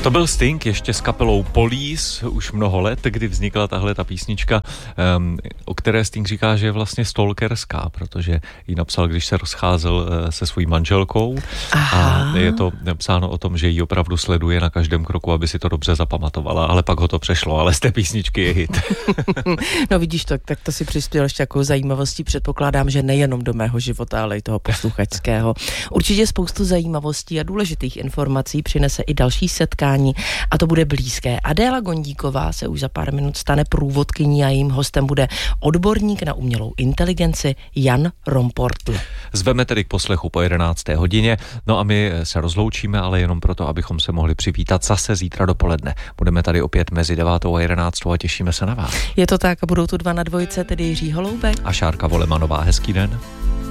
To byl Sting ještě s kapelou Police už mnoho let, kdy vznikla tahle ta písnička, o které Sting říká, že je vlastně stalkerská, protože ji napsal, když se rozcházel se svojí manželkou. Aha. A je to psáno o tom, že ji opravdu sleduje na každém kroku, aby si to dobře zapamatovala, ale pak ho to přešlo, ale z té písničky je hit. No vidíš to, tak to si přispěl ještě takovou zajímavostí, předpokládám, že nejenom do mého života, ale i toho posluchačského. Určitě spoustu zajímavostí a důležitých informací přinese i další setkání, a to bude blízké. Adéla Gondíková se už za pár minut stane průvodkyní a jejím hostem bude odborník na umělou inteligenci Jan Romportl. Zveme tedy k poslechu po 11. hodině, no a my se rozloučíme, ale jenom proto, abychom se mohli přivítat zase zítra dopoledne. Budeme tady opět mezi 9. a 11. a těšíme se na vás. Je to tak a budou tu 2 na 2, tedy Jiří Holoubek a Šárka Volemanová. Hezký den.